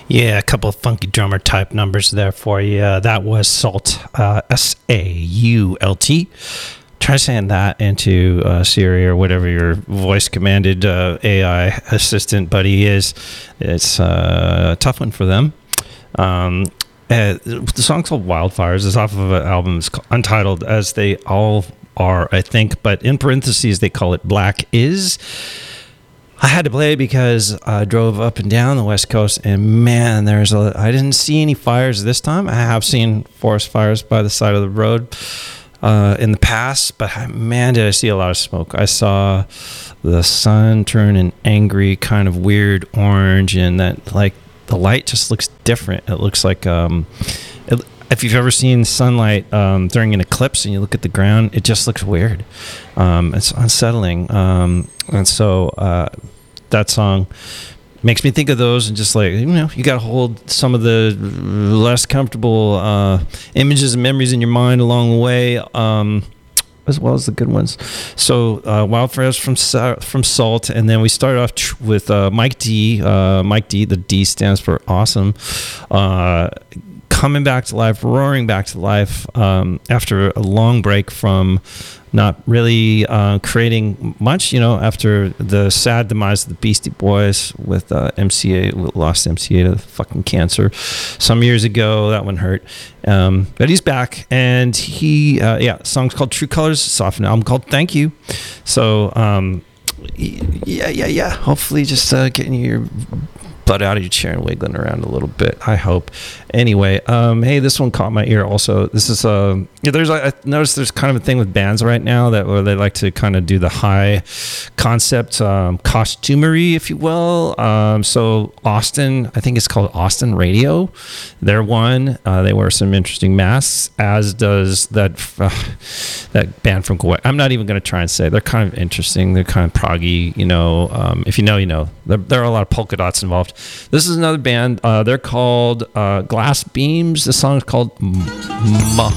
Yeah, a couple of funky drummer type numbers there for you. That was Salt, SAULT. Try saying that into Siri or whatever your voice commanded AI assistant buddy is. It's a tough one for them. The song's called Wildfires. It's off of an album Untitled, as they all are, I think. But in parentheses, they call it Black Is. I had to play it because I drove up and down the West Coast, and man, I didn't see any fires this time. I have seen forest fires by the side of the road in the past, but man, did I see a lot of smoke. I saw the sun turn an angry kind of weird orange, and that like the light just looks different. It looks like if you've ever seen sunlight during an eclipse and you look at the ground, it just looks weird. It's unsettling. And so that song makes me think of those, and just like, you got to hold some of the less comfortable images and memories in your mind along the way, as well as the good ones. So Wildfires from Salt, and then we started off with Mike D. Mike D, the D stands for awesome. Coming back to life, roaring back to life after a long break from not really creating much, after the sad demise of the Beastie Boys with MCA, lost MCA to fucking cancer some years ago. That one hurt. But he's back, and song's called True Colors. It's off an album called Thank You. So, hopefully just getting your butt out of your chair and wiggling around a little bit, I hope. Anyway, hey, this one caught my ear also. This is I noticed there's kind of a thing with bands right now where they like to kind of do the high concept costumery, if you will. So Austin, I think it's called Austin Radio. They're one. They wear some interesting masks, as does that band from Quebec. I'm not even going to try and say. They're kind of interesting. They're kind of proggy, if you know, you know. There are a lot of polka dots involved. This is another band. They're called Glass Beams. The song is called